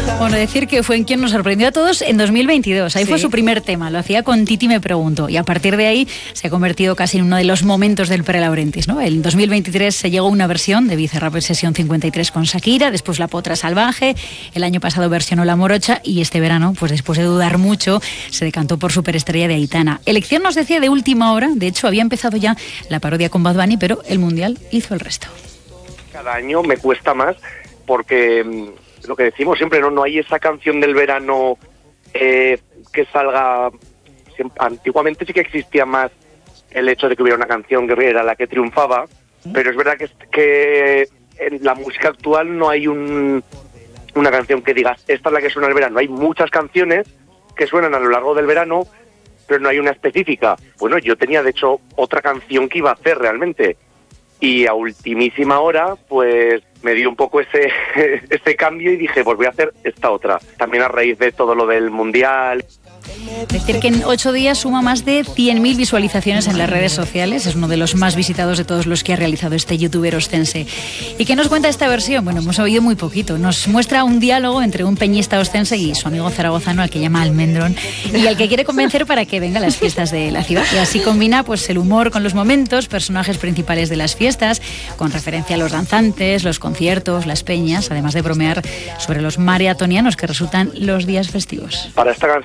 Bueno, decir que fue en quien nos sorprendió a todos en 2022. Ahí fue su primer tema, lo hacía con Titi Me Pregunto. Y a partir de ahí se ha convertido casi en uno de los momentos del Prelaurentis, ¿no? En 2023 se llegó una versión de Bizarrap Sesión 53 con Shakira, después La Potra Salvaje, el año pasado versionó La Morocha y este verano, pues después de dudar mucho, se decantó por Superestrella de Aitana. Elección nos decía de última hora, de hecho había empezado ya la parodia con Bad Bunny, pero el Mundial hizo el resto. Cada año me cuesta más porque lo que decimos siempre, no hay esa canción del verano que salga. Antiguamente sí que existía más el hecho de que hubiera una canción que era la que triunfaba, pero es verdad que en la música actual no hay una canción que digas, esta es la que suena el verano. Hay muchas canciones que suenan a lo largo del verano, pero no hay una específica. Bueno, yo tenía de hecho otra canción que iba a hacer realmente, y a ultimísima hora pues me dio un poco ese cambio y dije, pues voy a hacer esta otra, también a raíz de todo lo del Mundial. Decir que en 8 días suma más de 100.000 visualizaciones en las redes sociales. Es uno de los más visitados de todos los que ha realizado este youtuber ostense. ¿Y qué nos cuenta esta versión? Bueno, hemos oído muy poquito. Nos muestra un diálogo entre un peñista ostense y su amigo zaragozano, al que llama Almendrón, y al que quiere convencer para que venga a las fiestas de la ciudad. Y así combina pues el humor con los momentos, personajes principales de las fiestas, con referencia a los danzantes, los conciertos, las peñas, además de bromear sobre los maratonianos que resultan los días festivos. Para esta canción